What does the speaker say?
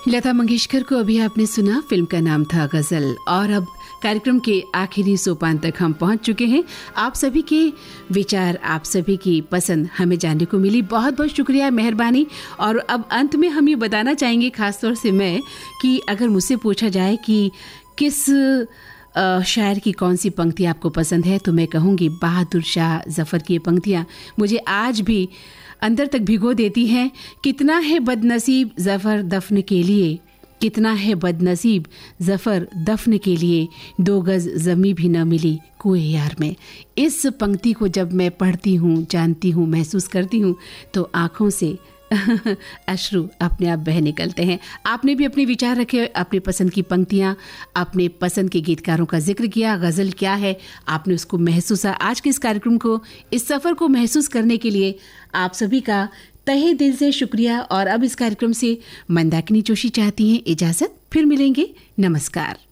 लता मंगेशकर को अभी आपने सुना, फिल्म का नाम था गजल। और अब कार्यक्रम के आखिरी सोपान तक हम पहुंच चुके हैं। आप सभी के विचार, आप सभी की पसंद हमें जानने को मिली। बहुत बहुत शुक्रिया, मेहरबानी। और अब अंत में हम ये बताना चाहेंगे, खासतौर से मैं, कि अगर मुझसे पूछा जाए कि किस शायर की कौन सी पंक्ति आपको पसंद है, तो मैं कहूँगी बहादुर शाह जफ़र की ये पंक्तियाँ मुझे आज भी अंदर तक भिगो देती हैं। कितना है बदनसीब ज़फ़र दफन के लिए, कितना है बदनसीब ज़फ़र दफन के लिए, 2 गज़ ज़मी भी न मिली कुए यार में। इस पंक्ति को जब मैं पढ़ती हूँ, जानती हूँ, महसूस करती हूँ, तो आँखों से अश्रु अपने आप बह निकलते हैं। आपने भी अपने विचार रखे, अपनी पसंद की पंक्तियाँ, अपने पसंद के गीतकारों का जिक्र किया। गज़ल क्या है, आपने उसको महसूस। आज के इस कार्यक्रम को, इस सफ़र को महसूस करने के लिए आप सभी का तहे दिल से शुक्रिया। और अब इस कार्यक्रम से मंदाकिनी जोशी चाहती हैं इजाज़त। फिर मिलेंगे, नमस्कार।